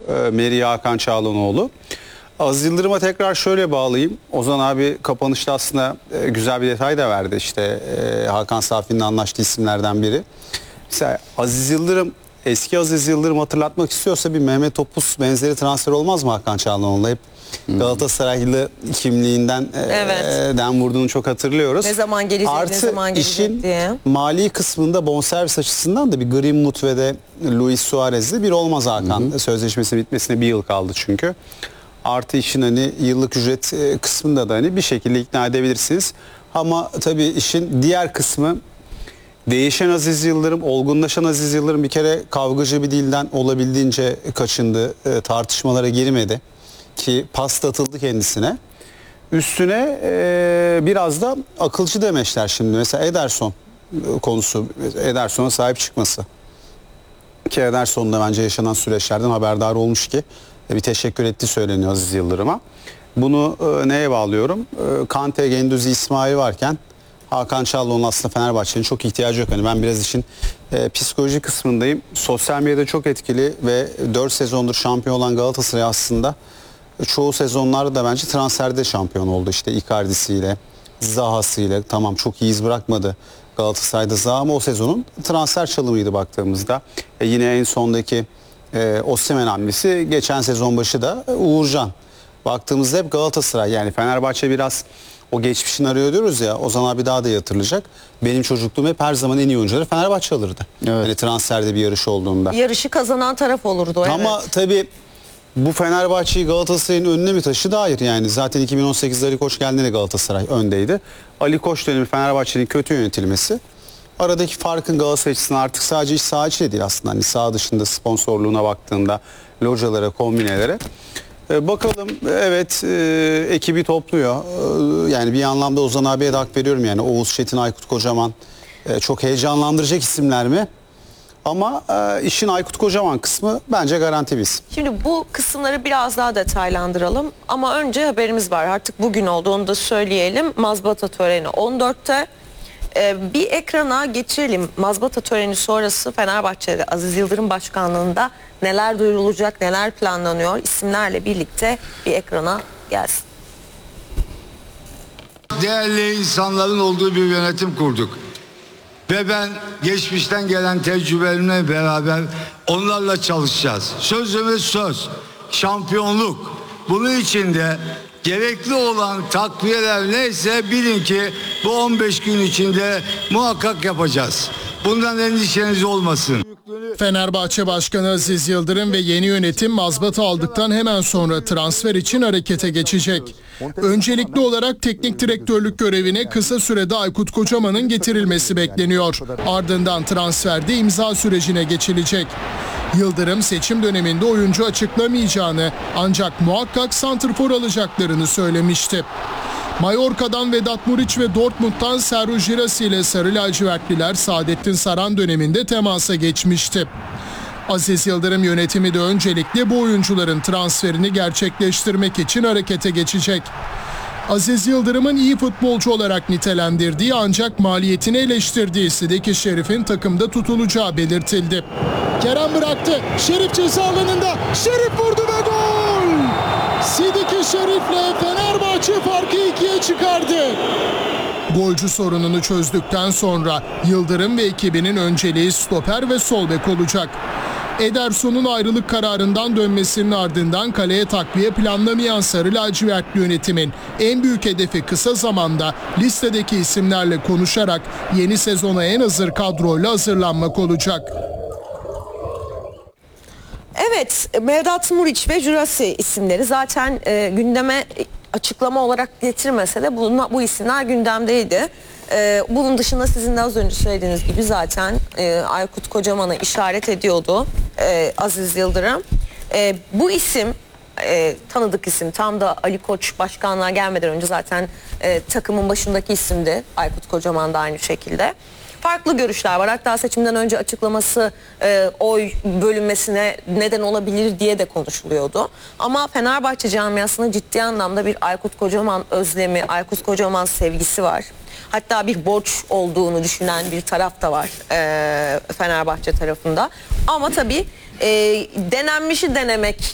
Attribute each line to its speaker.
Speaker 1: Meri Hakan Çağlanoğlu. Aziz Yıldırım'a tekrar şöyle bağlayayım. Ozan abi kapanışta aslında güzel bir detay da verdi. İşte Hakan Safi'nin anlaştığı isimlerden biri. Mesela Aziz Yıldırım, eski Aziz Yıldırım hatırlatmak istiyorsa bir Mehmet Topuz benzeri transfer olmaz mı Hakan Çağlanoğlu'na? Hep Galatasaraylı kimliğinden den vurduğunu çok hatırlıyoruz.
Speaker 2: Ne zaman gelecek,
Speaker 1: artı
Speaker 2: ne zaman gelecek
Speaker 1: işin
Speaker 2: diye.
Speaker 1: mali kısmında bonservis açısından da bir Greenwood ve de Luis Suarez'li bir olmaz Hakan. Sözleşmesi bitmesine bir yıl kaldı çünkü. Artı işin hani yıllık ücret kısmında da hani bir şekilde ikna edebilirsiniz. Ama tabii işin diğer kısmı, değişen Aziz Yıldırım, olgunlaşan Aziz Yıldırım bir kere kavgacı bir dilden olabildiğince kaçındı. Tartışmalara girmedi ki pas atıldı kendisine. Üstüne biraz da akılcı demeçler şimdi. Mesela Ederson konusu, Ederson'a sahip çıkması. Ki Ederson da bence yaşanan süreçlerden haberdar olmuş ki bir teşekkür ettiği söyleniyor Aziz Yıldırım'a. Bunu neye bağlıyorum? Kante, Gündüz, İsmail varken Hakan Çalhanoğlu'nun aslında Fenerbahçe'nin çok ihtiyacı yok. Hani ben biraz işin psikoloji kısmındayım. Sosyal medyada çok etkili ve 4 sezondur şampiyon olan Galatasaray aslında çoğu sezonlarda da bence transferde şampiyon oldu. İşte Icardi'siyle, Zaha'sıyla, tamam çok iyi iz bırakmadı Galatasaray'da Zaha ama o sezonun transfer çalımıydı baktığımızda. Yine en sondaki Osimhen hamlesi, geçen sezon başı da Uğurcan. Baktığımızda hep Galatasaray, yani Fenerbahçe biraz o geçmişini arıyor diyoruz ya, Ozan abi daha da iyi hatırlayacak. Benim çocukluğum hep her zaman en iyi oyuncuları Fenerbahçe alırdı. Evet. Hani transferde bir yarış olduğunda.
Speaker 2: Yarışı kazanan taraf olurdu.
Speaker 1: Ama tabii bu Fenerbahçe'yi Galatasaray'ın önüne mi taşıdı? Hayır yani. Zaten 2018'de Ali Koç geldiğinde Galatasaray öndeydi. Ali Koç dönemi Fenerbahçe'nin kötü yönetilmesi. Aradaki farkın Galatasaray açısından artık sadece iç saha içi değil aslında. Hani saha dışında sponsorluğuna baktığında, localara, kombinelere. Bakalım, evet, ekibi topluyor. Yani bir anlamda Ozan abiye de hak veriyorum yani. Oğuz Çetin, Aykut Kocaman çok heyecanlandıracak isimler mi? Ama işin Aykut Kocaman kısmı bence garanti biz.
Speaker 2: Şimdi bu kısımları biraz daha detaylandıralım. Ama önce haberimiz var. Artık bugün oldu, onu da söyleyelim. Mazbata töreni 14'te. Bir ekrana geçirelim. Mazbata töreni sonrası Fenerbahçe'de Aziz Yıldırım başkanlığında neler duyurulacak, neler planlanıyor, isimlerle birlikte bir ekrana gelsin.
Speaker 3: Değerli insanların olduğu bir yönetim kurduk. Ve ben geçmişten gelen tecrübelerimle beraber onlarla çalışacağız. Sözümüz söz, şampiyonluk. Bunun için de gerekli olan takviyeler neyse bilin ki bu 15 gün içinde muhakkak yapacağız. Bundan endişeniz olmasın.
Speaker 4: Fenerbahçe Başkanı Aziz Yıldırım ve yeni yönetim mazbata aldıktan hemen sonra transfer için harekete geçecek. Öncelikli olarak teknik direktörlük görevine kısa sürede Aykut Kocaman'ın getirilmesi bekleniyor. Ardından transferde imza sürecine geçilecek. Yıldırım seçim döneminde oyuncu açıklamayacağını ancak muhakkak santrfor alacaklarını söylemişti. Mallorca'dan Vedat Muriç ve Dortmund'dan Serhou Girassi ile Sarı lacivertliler Saadettin Saran döneminde temasa geçmişti. Aziz Yıldırım yönetimi de öncelikle bu oyuncuların transferini gerçekleştirmek için harekete geçecek. Aziz Yıldırım'ın iyi futbolcu olarak nitelendirdiği ancak maliyetini eleştirdiği Sidiki Şerif'in takımda tutulacağı belirtildi. Kerem bıraktı. Şerif ceza alanında. Şerif vurdu ve gol! Sidiki Şerif'le Fenerbahçe farkı 2'ye çıkardı. Golcü sorununu çözdükten sonra Yıldırım ve ekibinin önceliği stoper ve sol bek olacak. Ederson'un ayrılık kararından dönmesinin ardından kaleye takviye planlamayan Sarı lacivertli yönetimin en büyük hedefi kısa zamanda listedeki isimlerle konuşarak yeni sezona en hazır kadroyla hazırlanmak olacak.
Speaker 2: Evet, Vedat Muriç ve Girassi isimleri zaten gündeme açıklama olarak getirmese de bu isimler gündemdeydi. Bunun dışında sizin de az önce söylediğiniz gibi zaten Aykut Kocaman'a işaret ediyordu Aziz Yıldırım. Bu isim tanıdık isim, tam da Ali Koç başkanlığa gelmeden önce zaten takımın başındaki isimdi. Aykut Kocaman da aynı şekilde. Farklı görüşler var. Hatta seçimden önce açıklaması oy bölünmesine neden olabilir diye de konuşuluyordu. Ama Fenerbahçe camiasında ciddi anlamda bir Aykut Kocaman özlemi, Aykut Kocaman sevgisi var. Hatta bir borç olduğunu düşünen bir taraf da var Fenerbahçe tarafında. Ama tabii denenmişi denemek